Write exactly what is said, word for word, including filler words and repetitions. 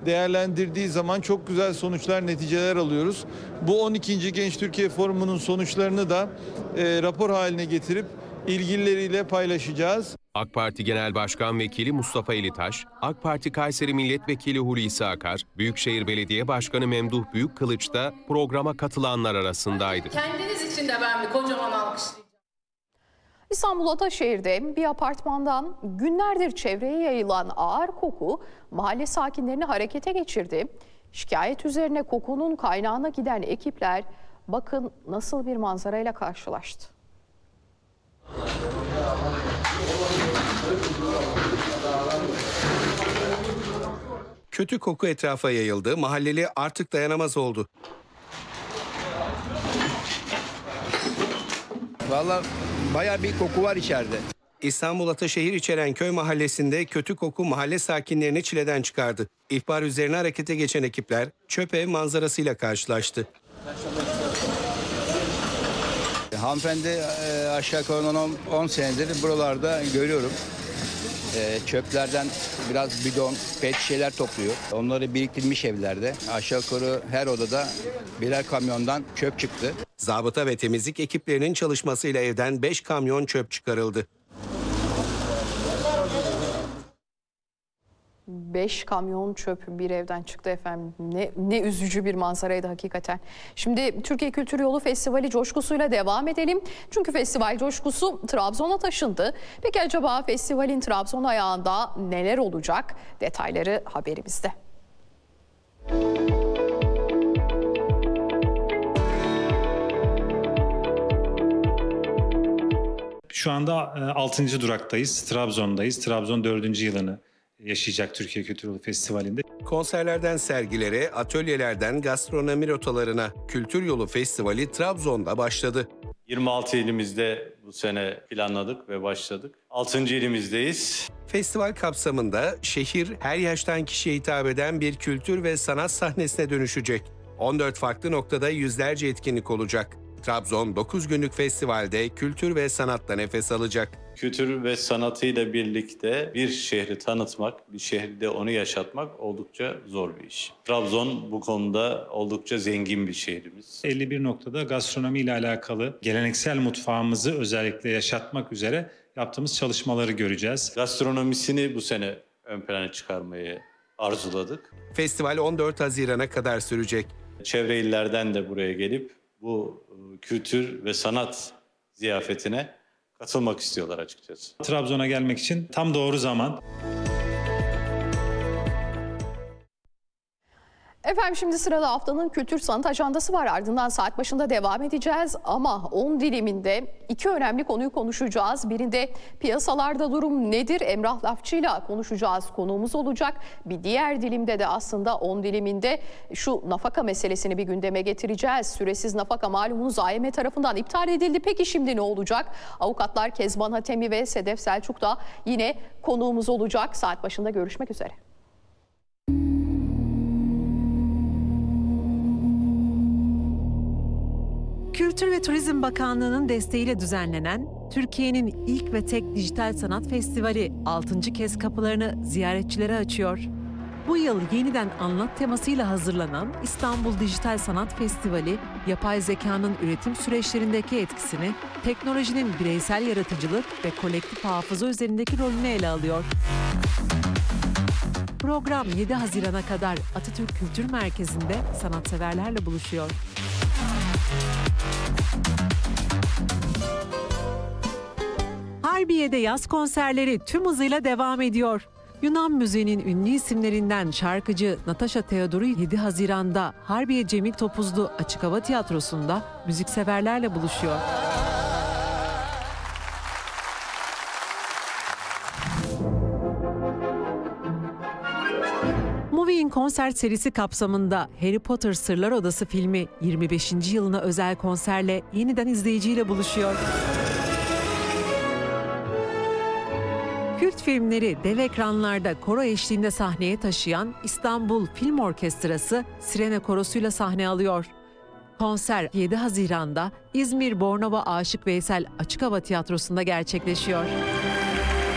değerlendirdiği zaman çok güzel sonuçlar, neticeler alıyoruz. Bu on ikinci Genç Türkiye Forumu'nun sonuçlarını da e, rapor haline getirip ilgilileriyle paylaşacağız. AK Parti Genel Başkan Vekili Mustafa Elitaş, AK Parti Kayseri Milletvekili Hulusi Akar, Büyükşehir Belediye Başkanı Memduh Büyükkılıç da programa katılanlar arasındaydı. Kendiniz için de ben bir kocaman alkışlayacağım. İstanbul Ataşehir'de bir apartmandan günlerdir çevreye yayılan ağır koku mahalle sakinlerini harekete geçirdi. Şikayet üzerine kokunun kaynağına giden ekipler bakın nasıl bir manzarayla karşılaştı. Kötü koku etrafa yayıldı, mahalleli artık dayanamaz oldu. Vallahi bayağı bir koku var içeride. İstanbul Ataşehir İçerenköy mahallesinde kötü koku mahalle sakinlerini çileden çıkardı. İhbar üzerine harekete geçen ekipler çöp ev manzarasıyla karşılaştı. Hanımefendi e, aşağı yukarı on senedir buralarda görüyorum. E, çöplerden biraz bidon, pet şişeler topluyor. Onları biriktirmiş evlerde. Aşağı yukarı her odada birer kamyondan çöp çıktı. Zabıta ve temizlik ekiplerinin çalışmasıyla evden beş kamyon çöp çıkarıldı. Beş kamyon çöp bir evden çıktı efendim. Ne, ne üzücü bir manzaraydı hakikaten. Şimdi Türkiye Kültür Yolu Festivali coşkusuyla devam edelim. Çünkü festival coşkusu Trabzon'a taşındı. Peki acaba festivalin Trabzon ayağında neler olacak? Detayları haberimizde. Şu anda altıncı duraktayız, Trabzon'dayız. Trabzon dördüncü yılını yaşayacak Türkiye Kültür Yolu Festivali'nde. Konserlerden sergilere, atölyelerden gastronomi rotalarına Kültür Yolu Festivali Trabzon'da başladı. yirmi altı ilimizde bu sene planladık ve başladık. altıncı ilimizdeyiz. Festival kapsamında şehir her yaştan kişiye hitap eden bir kültür ve sanat sahnesine dönüşecek. on dört farklı noktada yüzlerce etkinlik olacak. Trabzon dokuz günlük festivalde kültür ve sanatla nefes alacak. Kültür ve sanatıyla birlikte bir şehri tanıtmak, bir şehirde onu yaşatmak oldukça zor bir iş. Trabzon bu konuda oldukça zengin bir şehrimiz. elli bir noktada gastronomi ile alakalı geleneksel mutfağımızı özellikle yaşatmak üzere yaptığımız çalışmaları göreceğiz. Gastronomisini bu sene ön plana çıkarmayı arzuladık. Festival on dört Haziran'a kadar sürecek. Çevre illerden de buraya gelip bu kültür ve sanat ziyafetine katılmak istiyorlar açıkçası. Trabzon'a gelmek için tam doğru zaman. Efendim şimdi sırada haftanın kültür sanat ajandası var. Ardından saat başında devam edeceğiz ama on diliminde iki önemli konuyu konuşacağız. Birinde piyasalarda durum nedir? Emrah Lafçı'yla konuşacağız. Konuğumuz olacak. Bir diğer dilimde de aslında on diliminde şu nafaka meselesini bir gündeme getireceğiz. Süresiz nafaka malumunuz A Y M tarafından iptal edildi. Peki şimdi ne olacak? Avukatlar Kezban Hatemi ve Sedef Selçuk da yine konuğumuz olacak. Saat başında görüşmek üzere. Kültür ve Turizm Bakanlığı'nın desteğiyle düzenlenen Türkiye'nin ilk ve tek dijital sanat festivali altıncı kez kapılarını ziyaretçilere açıyor. Bu yıl yeniden anlat temasıyla hazırlanan İstanbul Dijital Sanat Festivali, yapay zekanın üretim süreçlerindeki etkisini, teknolojinin bireysel yaratıcılık ve kolektif hafıza üzerindeki rolünü ele alıyor. Program yedi Haziran'a kadar Atatürk Kültür Merkezi'nde sanatseverlerle buluşuyor. Harbiye'de yaz konserleri tüm hızıyla devam ediyor. Yunan müziğinin ünlü isimlerinden şarkıcı Natasha Theodorou yedi Haziran'da Harbiye Cemil Topuzlu Açık Hava Tiyatrosu'nda müzikseverlerle buluşuyor. Movie'in konser serisi kapsamında Harry Potter Sırlar Odası filmi yirmi beşinci yılına özel konserle yeniden izleyiciyle buluşuyor. Kült filmleri dev ekranlarda koro eşliğinde sahneye taşıyan İstanbul Film Orkestrası Sirene Korosu'yla sahne alıyor. Konser yedi Haziran'da İzmir Bornova Aşık Veysel Açık Hava Tiyatrosu'nda gerçekleşiyor.